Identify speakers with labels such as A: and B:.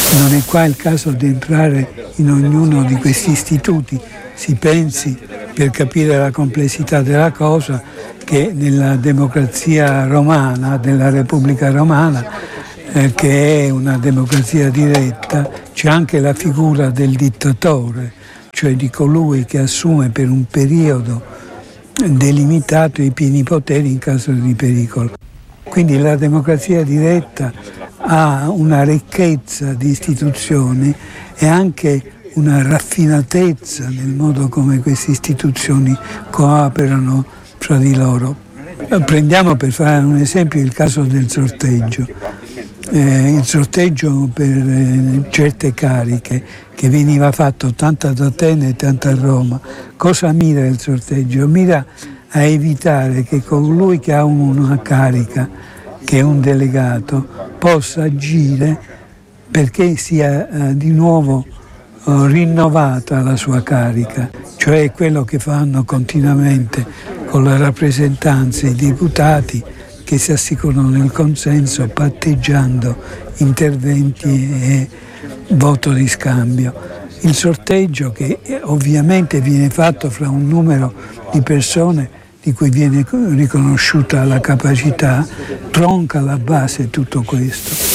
A: Non è qua il caso di entrare in ognuno di questi istituti. Si pensi, per capire la complessità della cosa, che nella democrazia romana, della Repubblica Romana, che è una democrazia diretta, c'è anche la figura del dittatore, cioè di colui che assume per un periodo delimitato i pieni poteri in caso di pericolo. Quindi la democrazia diretta ha una ricchezza di istituzioni e anche una raffinatezza nel modo come queste istituzioni cooperano fra di loro. Prendiamo per fare un esempio il caso del sorteggio. Il sorteggio per certe cariche che veniva fatto tanto ad Atene e tanto a Roma. Cosa mira il sorteggio? Mira a evitare che colui che ha una carica, che è un delegato, possa agire perché sia di nuovo rinnovata la sua carica, cioè quello che fanno continuamente con la rappresentanza i deputati che si assicurano il consenso patteggiando interventi e voto di scambio. Il sorteggio, che ovviamente viene fatto fra un numero di persone di cui viene riconosciuta la capacità, tronca alla base tutto questo.